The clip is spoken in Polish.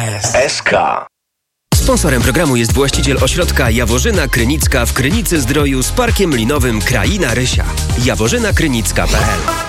SK. Sponsorem programu jest właściciel ośrodka Jaworzyna Krynicka w Krynicy Zdroju z Parkiem Linowym Kraina Rysia. jaworzynakrynicka.pl